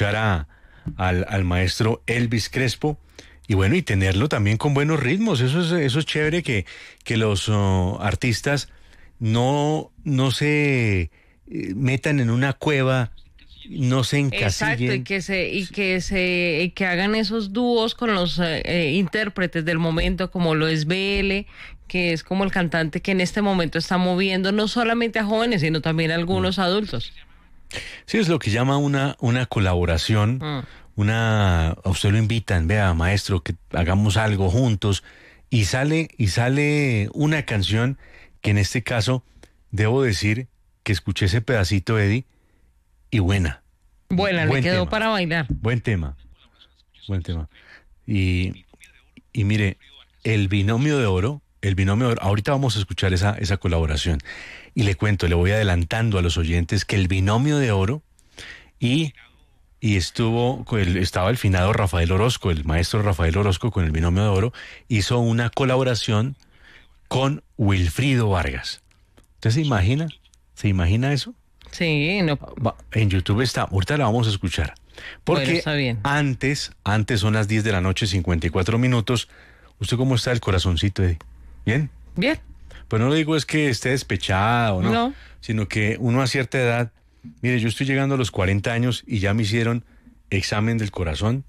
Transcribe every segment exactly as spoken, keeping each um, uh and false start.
escuchar a, al, al maestro Elvis Crespo. Y bueno, y tenerlo también con buenos ritmos. Eso es, eso es chévere que, que los uh, artistas no, no se eh, metan en una cueva, no se encasillen. Exacto, y que se, y que se, y que hagan esos dúos con los eh, eh, intérpretes del momento, como lo es B L, que es como el cantante que en este momento está moviendo no solamente a jóvenes, sino también a algunos mm. adultos. Sí, es lo que llama una, una colaboración. Mm. Una, a usted lo invitan, vea, maestro, que hagamos algo juntos, y sale, y sale una canción que en este caso, debo decir que escuché ese pedacito, Eddie, y buena. Buena, le quedó para bailar. Buen tema, buen tema. Y, y mire, el binomio de oro, el binomio de oro, ahorita vamos a escuchar esa, esa colaboración, y le cuento, le voy adelantando a los oyentes que el binomio de oro y... Y estuvo, estaba el finado Rafael Orozco, el maestro Rafael Orozco con el binomio de oro, hizo una colaboración con Wilfrido Vargas. ¿Usted se imagina? ¿Se imagina eso? Sí, no. En YouTube está, ahorita la vamos a escuchar. Porque bueno, está bien. antes, antes son las diez de la noche, cincuenta y cuatro minutos. ¿Usted cómo está el corazoncito, Eddie? ¿Bien? Bien. Pero no le digo es que esté despechada o no, no, sino que uno a cierta edad... Mire, yo estoy llegando a los cuarenta años y ya me hicieron examen del corazón.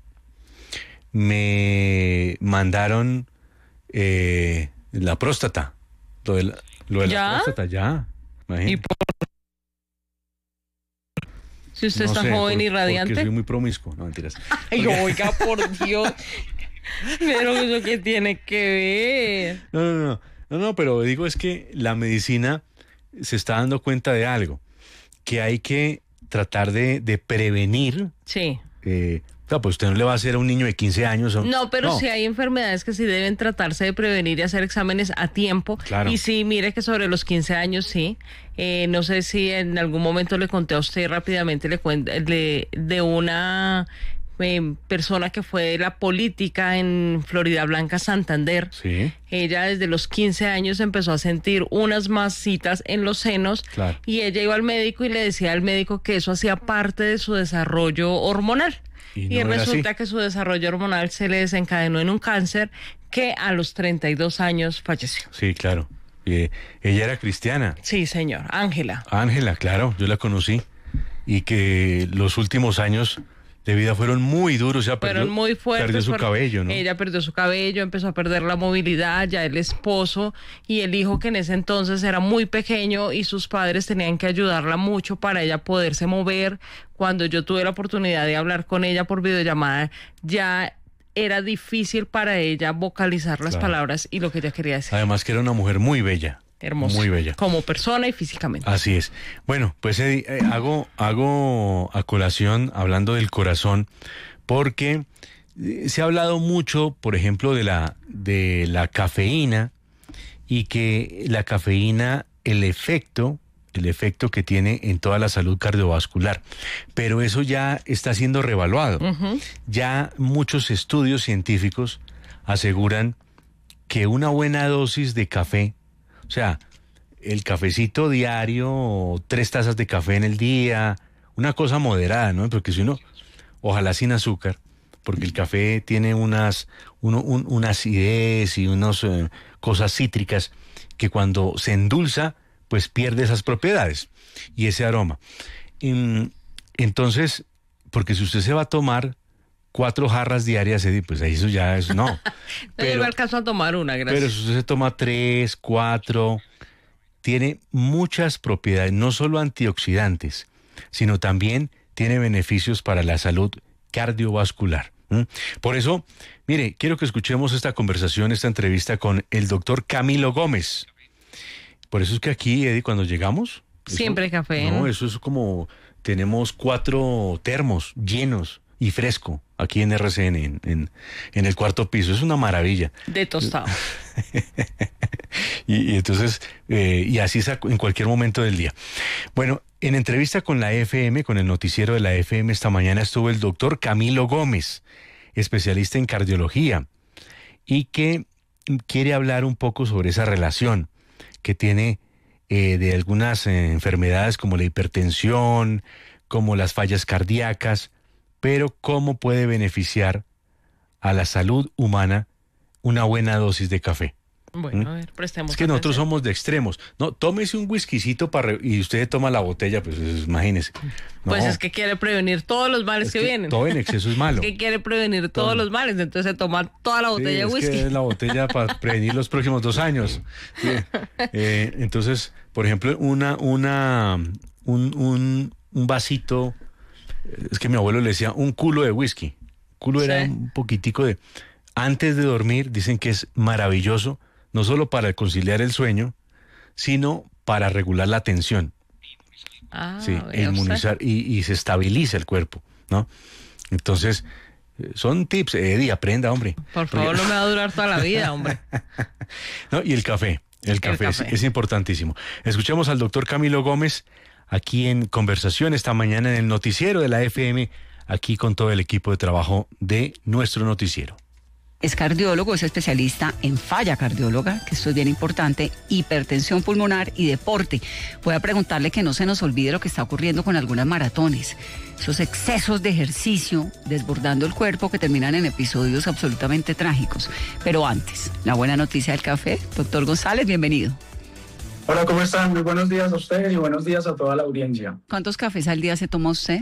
Me mandaron eh, la próstata. Lo de la, lo de ¿Ya? la próstata, ya. ¿Y por... Si usted no está sé, joven por, y radiante. Porque soy muy promiscuo, no mentiras. Ay, oiga, por Dios. Pero eso qué tiene que ver. No, no, no, no, no, pero digo es que la medicina se está dando cuenta de algo. Que hay que tratar de, de prevenir. Sí. Eh, no, pues usted no le va a hacer a un niño de quince años. O, no, pero no. sí hay enfermedades que sí deben tratarse de prevenir y hacer exámenes a tiempo. Claro. Y sí, mire que sobre los quince años sí. Eh, no sé si en algún momento le conté a usted rápidamente le cuento, de, de una eh, persona que fue de la política en Florida Blanca, Santander. Sí. Ella desde los quince años empezó a sentir unas masitas en los senos. Claro. Y ella iba al médico y le decía al médico que eso hacía parte de su desarrollo hormonal. Y, no y resulta así. Que su desarrollo hormonal se le desencadenó en un cáncer que a los treinta y dos años falleció. Sí, claro. Eh, ella era cristiana. Sí, señor. Ángela. Ángela, claro, yo la conocí. Y que los últimos años de vida fueron muy duros, ya fueron perdió, muy fuertes, perdió su cabello, ¿no? Ella perdió su cabello, empezó a perder la movilidad, ya el esposo y el hijo que en ese entonces era muy pequeño y sus padres tenían que ayudarla mucho para ella poderse mover. Cuando yo tuve la oportunidad de hablar con ella por videollamada, ya era difícil para ella vocalizar las claro. palabras y lo que ella quería decir. Además que era una mujer muy bella. Hermosa. Muy bella. Como persona y físicamente. Así es. Bueno, pues eh, eh, hago, hago a colación hablando del corazón, porque eh, se ha hablado mucho, por ejemplo, de la, de la cafeína y que la cafeína, el efecto, el efecto que tiene en toda la salud cardiovascular. Pero eso ya está siendo revaluado. Uh-huh. Ya muchos estudios científicos aseguran que una buena dosis de café, o sea, el cafecito diario, tres tazas de café en el día, una cosa moderada, ¿no? Porque si uno, ojalá sin azúcar, porque el café tiene unas, uno, un, una acidez y unas eh, cosas cítricas que cuando se endulza, pues pierde esas propiedades y ese aroma. Y, entonces, porque si usted se va a tomar cuatro jarras diarias, pues ahí eso ya es, no. Pero me alcanzo a tomar una, gracias. Pero si usted se toma tres, cuatro, tiene muchas propiedades, no solo antioxidantes, sino también tiene beneficios para la salud cardiovascular. ¿Mm? Por eso, mire, quiero que escuchemos esta conversación, esta entrevista con el doctor Camilo Gómez. Por eso es que aquí, Eddie, cuando llegamos... Siempre eso, café. No, eso es como, tenemos cuatro termos llenos y fresco aquí en R C N, en, en, en el cuarto piso. Es una maravilla. De tostado. y, y entonces, eh, y así es en cualquier momento del día. Bueno, en entrevista con la F M, con el noticiero de la F M esta mañana estuvo el doctor Camilo Gómez, especialista en cardiología, y que quiere hablar un poco sobre esa relación que tiene eh, de algunas eh, enfermedades como la hipertensión, como las fallas cardíacas, pero ¿cómo puede beneficiar a la salud humana una buena dosis de café? Bueno, a ver, prestemos Es que nosotros atención. somos de extremos. No, tómese un whiskycito para re- y usted toma la botella, pues es- imagínese. No, Pues es que quiere prevenir todos los males es que, que vienen. todo en exceso es malo. Es que quiere prevenir todos Todo. los males, entonces se toma toda la Sí, botella de es whisky. que es la botella para prevenir los próximos dos años. Sí. Eh, entonces, por ejemplo, una, una, un, un, un vasito, es que mi abuelo le decía un culo de whisky. Culo era Sí. un poquitico de... Antes de dormir, dicen que es maravilloso, no solo para conciliar el sueño, sino para regular la tensión. Ah, Sí, vea e inmunizar y, y se estabiliza el cuerpo, ¿no? Entonces, eh, son tips, Eddie, aprenda, hombre. usted. Por favor, no me va a durar toda la vida, hombre. ¿No? Y el café, el café, es- café. Es, importantísimo. Escuchemos al doctor Camilo Gómez aquí en conversación esta mañana en el noticiero de la F M, aquí con todo el equipo de trabajo de nuestro noticiero. Es cardiólogo, es especialista en falla cardióloga, que esto es bien importante, hipertensión pulmonar y deporte. Voy a preguntarle que no se nos olvide lo que está ocurriendo con algunas maratones, esos excesos de ejercicio desbordando el cuerpo que terminan en episodios absolutamente trágicos. Pero antes, la buena noticia del café. Doctor González, bienvenido. Hola, ¿cómo están? Muy buenos días a ustedes y buenos días a toda la audiencia. ¿Cuántos cafés al día se toma usted?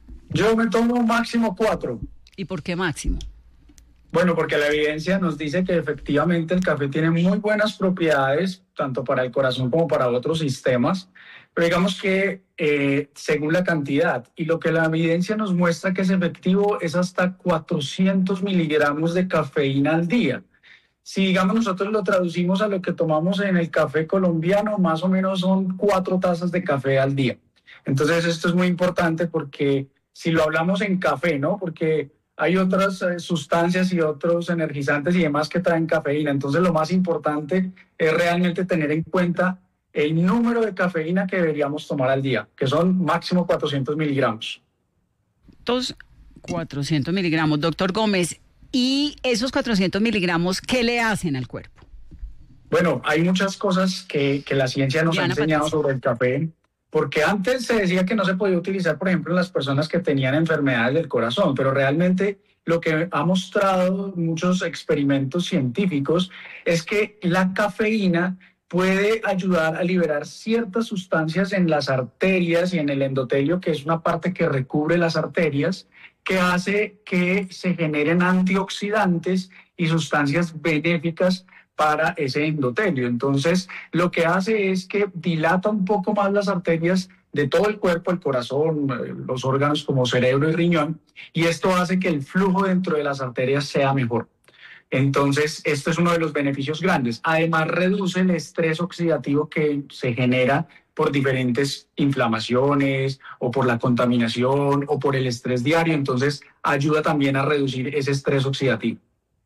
Yo me tomo máximo cuatro. ¿Y por qué máximo? Bueno, porque la evidencia nos dice que efectivamente el café tiene muy buenas propiedades, tanto para el corazón como para otros sistemas, pero digamos que eh, según la cantidad, y lo que la evidencia nos muestra que es efectivo es hasta cuatrocientos miligramos de cafeína al día. Si digamos nosotros lo traducimos a lo que tomamos en el café colombiano, más o menos son cuatro tazas de café al día. Entonces esto es muy importante porque si lo hablamos en café, ¿no? Porque hay otras eh, sustancias y otros energizantes y demás que traen cafeína. Entonces lo más importante es realmente tener en cuenta el número de cafeína que deberíamos tomar al día, que son máximo cuatrocientos miligramos. Entonces, cuatrocientos miligramos. Doctor Gómez, ¿y esos cuatrocientos miligramos qué le hacen al cuerpo? Bueno, hay muchas cosas que, que la ciencia nos Diana ha enseñado Patricia. sobre el café, porque antes se decía que no se podía utilizar, por ejemplo, en las personas que tenían enfermedades del corazón, pero realmente lo que ha mostrado muchos experimentos científicos es que la cafeína puede ayudar a liberar ciertas sustancias en las arterias y en el endotelio, que es una parte que recubre las arterias, que hace que se generen antioxidantes y sustancias benéficas para ese endotelio. Entonces, lo que hace es que dilata un poco más las arterias de todo el cuerpo, el corazón, los órganos como cerebro y riñón, y esto hace que el flujo dentro de las arterias sea mejor. Entonces, esto es uno de los beneficios grandes. Además, reduce el estrés oxidativo que se genera por diferentes inflamaciones o por la contaminación o por el estrés diario. Entonces, ayuda también a reducir ese estrés oxidativo.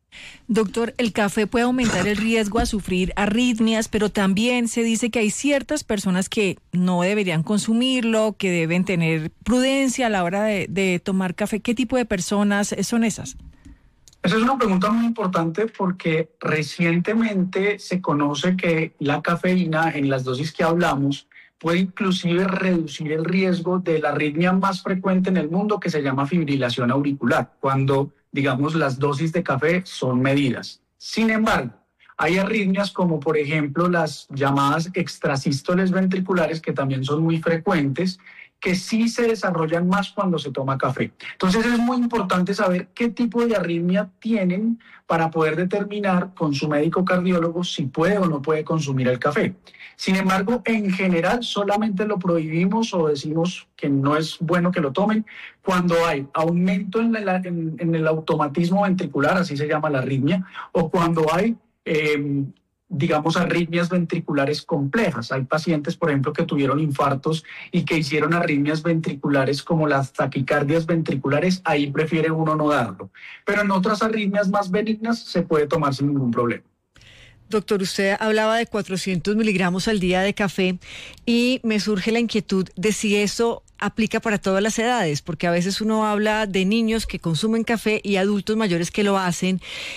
Doctor, el café puede aumentar el riesgo a sufrir arritmias, pero también se dice que hay ciertas personas que no deberían consumirlo, que deben tener prudencia a la hora de, de tomar café. ¿Qué tipo de personas son esas? Esa es una pregunta muy importante porque recientemente se conoce que la cafeína en las dosis que hablamos puede inclusive reducir el riesgo de la arritmia más frecuente en el mundo, que se llama fibrilación auricular, cuando, digamos, las dosis de café son medidas. Sin embargo, hay arritmias como, por ejemplo, las llamadas extrasístoles ventriculares, que también son muy frecuentes, que sí se desarrollan más cuando se toma café. Entonces es muy importante saber qué tipo de arritmia tienen para poder determinar con su médico cardiólogo si puede o no puede consumir el café. Sin embargo, en general solamente lo prohibimos o decimos que no es bueno que lo tomen cuando hay aumento en, la, en, en el automatismo ventricular, así se llama la arritmia, o cuando hay eh, digamos, arritmias ventriculares complejas. Hay pacientes, por ejemplo, que tuvieron infartos y que hicieron arritmias ventriculares como las taquicardias ventriculares, ahí prefiere uno no darlo. Pero en otras arritmias más benignas se puede tomar sin ningún problema. Doctor, usted hablaba de cuatrocientos miligramos al día de café y me surge la inquietud de si eso aplica para todas las edades, porque a veces uno habla de niños que consumen café y adultos mayores que lo hacen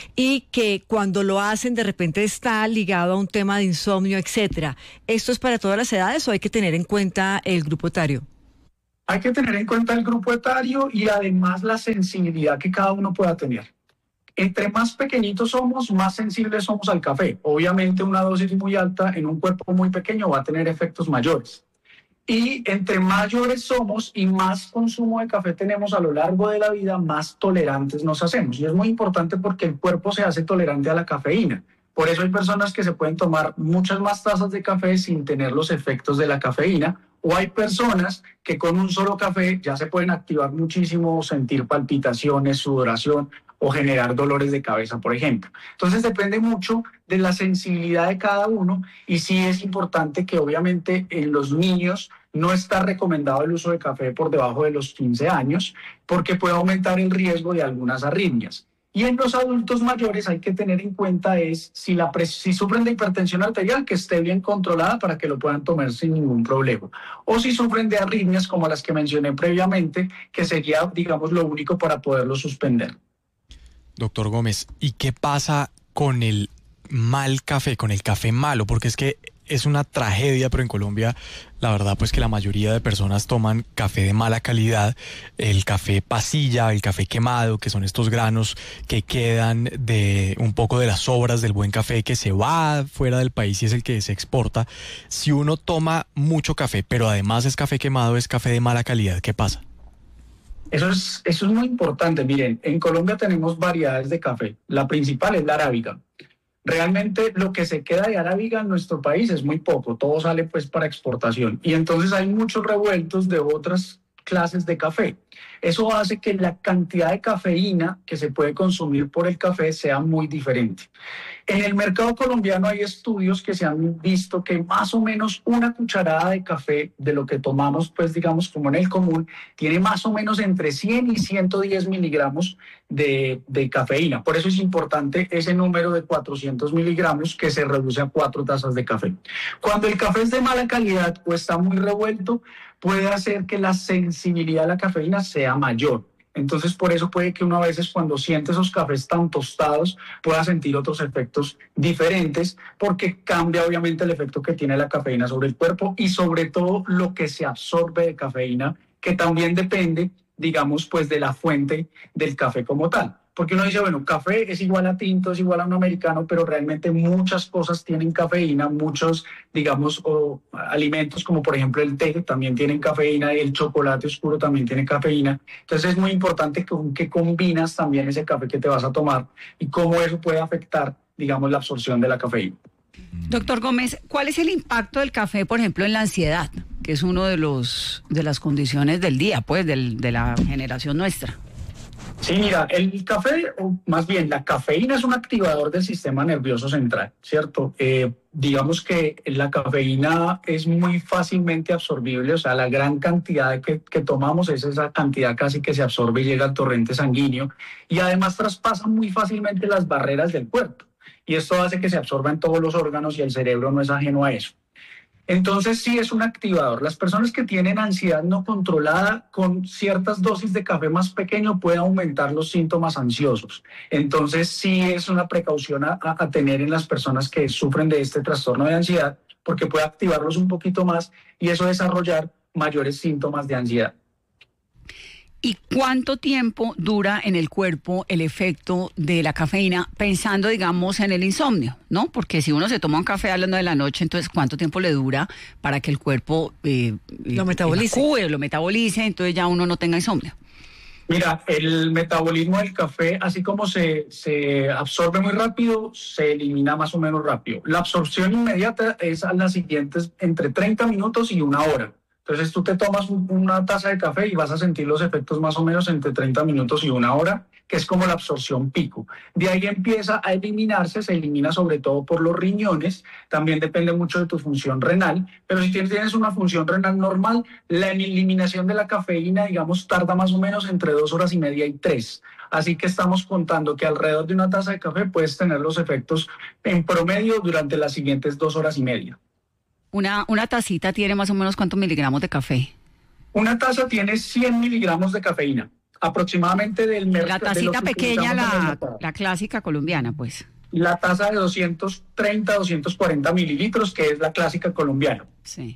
y que cuando lo hacen de repente está ligado a un tema de insomnio, etcétera. ¿Esto es para todas las edades o hay que tener en cuenta el grupo etario? Hay que tener en cuenta el grupo etario y además la sensibilidad que cada uno pueda tener. Entre más pequeñitos somos, más sensibles somos al café. Obviamente una dosis muy alta en un cuerpo muy pequeño va a tener efectos mayores. Y entre mayores somos y más consumo de café tenemos a lo largo de la vida, más tolerantes nos hacemos. Y es muy importante porque el cuerpo se hace tolerante a la cafeína. Por eso hay personas que se pueden tomar muchas más tazas de café sin tener los efectos de la cafeína. O hay personas que con un solo café ya se pueden activar muchísimo, sentir palpitaciones, sudoración o generar dolores de cabeza, por ejemplo. Entonces depende mucho de la sensibilidad de cada uno y sí es importante que obviamente en los niños no está recomendado el uso de café por debajo de los quince años porque puede aumentar el riesgo de algunas arritmias. Y en los adultos mayores hay que tener en cuenta es si, la pres- si sufren de hipertensión arterial, que esté bien controlada para que lo puedan tomar sin ningún problema. O si sufren de arritmias como las que mencioné previamente, que sería, digamos, lo único para poderlo suspender. Doctor Gómez, ¿y qué pasa con el mal café, con el café malo? Porque es que es una tragedia, pero en Colombia la verdad pues que la mayoría de personas toman café de mala calidad, el café pasilla, el café quemado, que son estos granos que quedan de un poco de las sobras del buen café que se va fuera del país y es el que se exporta. Si uno toma mucho café, pero además es café quemado, es café de mala calidad, ¿qué pasa? Eso es, eso es muy importante. Miren, en Colombia tenemos variedades de café. La principal es la arábiga. Realmente lo que se queda de arábiga en nuestro país es muy poco. Todo sale pues para exportación. Y entonces hay muchos revueltos de otras clases de café. Eso hace que la cantidad de cafeína que se puede consumir por el café sea muy diferente. En el mercado colombiano hay estudios que se han visto que más o menos una cucharada de café de lo que tomamos, pues digamos como en el común, tiene más o menos entre cien y ciento diez miligramos de, de cafeína. Por eso es importante ese número de cuatrocientos miligramos que se reduce a cuatro tazas de café. Cuando el café es de mala calidad o está muy revuelto, puede hacer que la sensibilidad a la cafeína sea mayor. Entonces, por eso puede que uno a veces cuando siente esos cafés tan tostados pueda sentir otros efectos diferentes porque cambia obviamente el efecto que tiene la cafeína sobre el cuerpo y sobre todo lo que se absorbe de cafeína, que también depende, digamos, pues de la fuente del café como tal. Porque uno dice, bueno, café es igual a tinto, es igual a un americano, pero realmente muchas cosas tienen cafeína, muchos, digamos, o, alimentos como por ejemplo el té también tienen cafeína y el chocolate oscuro también tiene cafeína. Entonces es muy importante que, que combinas también ese café que te vas a tomar y cómo eso puede afectar, digamos, la absorción de la cafeína. Doctor Gómez, ¿cuál es el impacto del café, por ejemplo, en la ansiedad, que es uno de los de las condiciones del día, pues, del, de la generación nuestra? Sí, mira, el café, o más bien la cafeína es un activador del sistema nervioso central, ¿cierto? Eh, digamos que la cafeína es muy fácilmente absorbible, o sea, la gran cantidad que, que tomamos es esa cantidad casi que se absorbe y llega al torrente sanguíneo y además traspasa muy fácilmente las barreras del cuerpo y esto hace que se absorba en todos los órganos y el cerebro no es ajeno a eso. Entonces sí es un activador. Las personas que tienen ansiedad no controlada con ciertas dosis de café más pequeño puede aumentar los síntomas ansiosos. Entonces sí es una precaución a, a tener en las personas que sufren de este trastorno de ansiedad porque puede activarlos un poquito más y eso desarrollar mayores síntomas de ansiedad. ¿Y cuánto tiempo dura en el cuerpo el efecto de la cafeína pensando, digamos, en el insomnio, ¿no? Porque si uno se toma un café a las nueve de la noche, entonces ¿cuánto tiempo le dura para que el cuerpo eh, lo metabolice? Evacúe, lo metabolice, entonces ya uno no tenga insomnio? Mira, el metabolismo del café, así como se, se absorbe muy rápido, se elimina más o menos rápido. La absorción inmediata es a las siguientes entre treinta minutos y una hora. Entonces tú te tomas una taza de café y vas a sentir los efectos más o menos entre treinta minutos y una hora, que es como la absorción pico. De ahí empieza a eliminarse, se elimina sobre todo por los riñones, también depende mucho de tu función renal, pero si tienes una función renal normal, la eliminación de la cafeína, digamos, tarda más o menos entre dos horas y media y tres. Así que estamos contando que alrededor de una taza de café puedes tener los efectos en promedio durante las siguientes dos horas y media. Una, una tacita tiene más o menos ¿cuántos miligramos de café? Una taza tiene cien miligramos de cafeína, aproximadamente del mercado. La tacita pequeña, la, la clásica colombiana, pues. La taza de doscientos treinta, doscientos cuarenta mililitros, que es la clásica colombiana. Sí.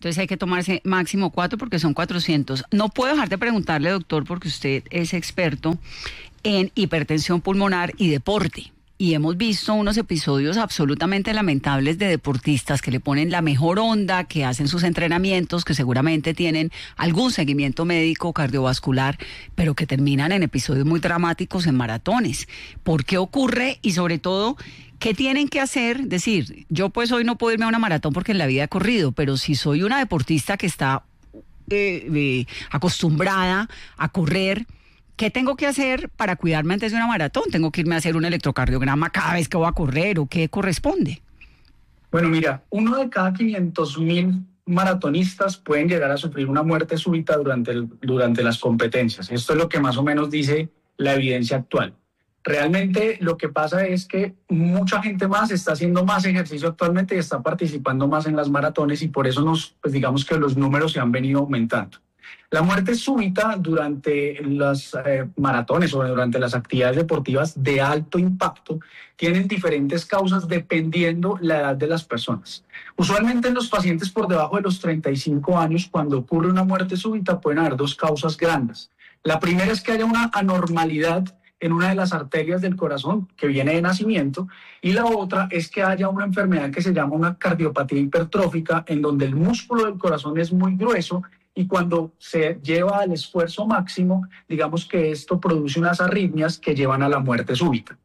Entonces hay que tomarse máximo cuatro porque son cuatrocientos. No puedo dejar de preguntarle, doctor, porque usted es experto en hipertensión pulmonar y deporte. Y hemos visto unos episodios absolutamente lamentables de deportistas que le ponen la mejor onda, que hacen sus entrenamientos, que seguramente tienen algún seguimiento médico cardiovascular, pero que terminan en episodios muy dramáticos en maratones. ¿Por qué ocurre? Y sobre todo, ¿qué tienen que hacer? Decir, yo pues hoy no puedo irme a una maratón porque en la vida he corrido, pero si soy una deportista que está eh, eh, acostumbrada a correr, ¿qué tengo que hacer para cuidarme antes de una maratón? ¿Tengo que irme a hacer un electrocardiograma cada vez que voy a correr o qué corresponde? Bueno, mira, uno de cada quinientos mil maratonistas pueden llegar a sufrir una muerte súbita durante, el, durante las competencias. Esto es lo que más o menos dice la evidencia actual. Realmente lo que pasa es que mucha gente más está haciendo más ejercicio actualmente y está participando más en las maratones y por eso nos, pues digamos que los números se han venido aumentando. La muerte súbita durante las eh, maratones o durante las actividades deportivas de alto impacto tienen diferentes causas dependiendo la edad de las personas. Usualmente en los pacientes por debajo de los treinta y cinco años, cuando ocurre una muerte súbita, pueden haber dos causas grandes. La primera es que haya una anormalidad en una de las arterias del corazón que viene de nacimiento, y la otra es que haya una enfermedad que se llama una cardiopatía hipertrófica, en donde el músculo del corazón es muy grueso y cuando se lleva al esfuerzo máximo, digamos que esto produce unas arritmias que llevan a la muerte súbita.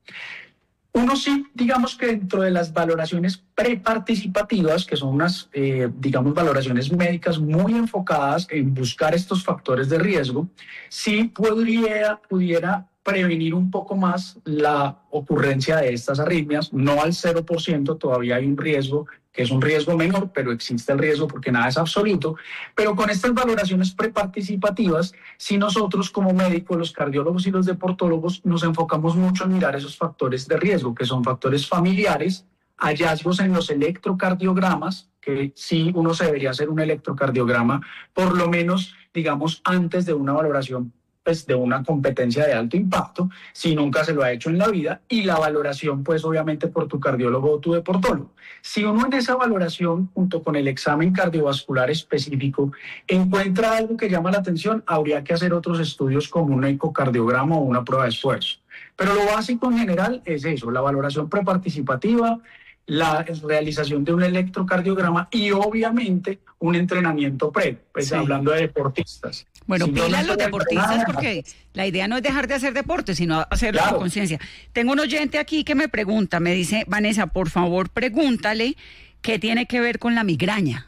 Uno sí, digamos que dentro de las valoraciones preparticipativas, que son unas, eh, digamos, valoraciones médicas muy enfocadas en buscar estos factores de riesgo, sí podría, pudiera prevenir un poco más la ocurrencia de estas arritmias, no al cero por ciento, todavía hay un riesgo, que es un riesgo menor, pero existe el riesgo porque nada es absoluto, pero con estas valoraciones preparticipativas, si nosotros como médicos, los cardiólogos y los deportólogos, nos enfocamos mucho en mirar esos factores de riesgo, que son factores familiares, hallazgos en los electrocardiogramas, que sí uno se debería hacer un electrocardiograma, por lo menos, digamos, antes de una valoración pues, de una competencia de alto impacto, si nunca se lo ha hecho en la vida, y la valoración, pues obviamente por tu cardiólogo o tu deportólogo. Si uno en esa valoración, junto con el examen cardiovascular específico, encuentra algo que llama la atención, habría que hacer otros estudios como un ecocardiograma o una prueba de esfuerzo. Pero lo básico en general es eso, la valoración preparticipativa, la realización de un electrocardiograma y obviamente un entrenamiento pre, pues sí. Hablando de deportistas. Bueno, si pilas no los deportistas porque la idea no es dejar de hacer deporte, sino hacerlo claro. con conciencia. Tengo un oyente aquí que me pregunta, me dice, Vanessa, por favor, pregúntale qué tiene que ver con la migraña,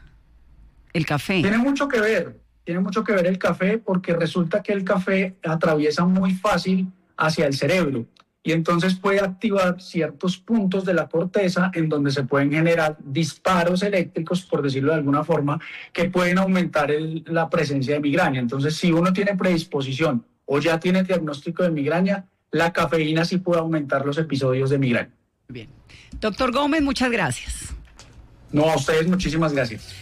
el café. Tiene mucho que ver, tiene mucho que ver el café porque resulta que el café atraviesa muy fácil hacia el cerebro y entonces puede activar ciertos puntos de la corteza en donde se pueden generar disparos eléctricos, por decirlo de alguna forma, que pueden aumentar el, la presencia de migraña. Entonces, si uno tiene predisposición o ya tiene diagnóstico de migraña, la cafeína sí puede aumentar los episodios de migraña. Bien. Doctor Gómez, muchas gracias. No, a ustedes muchísimas gracias.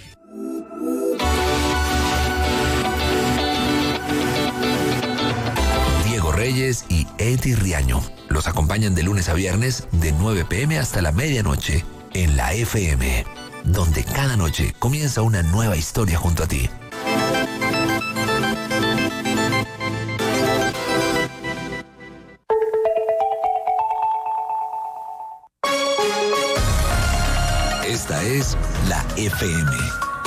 Diego Reyes y Eddie Riaño los acompañan de lunes a viernes de nueve pm hasta la medianoche en la F M, donde cada noche comienza una nueva historia junto a ti. Esta es la F M.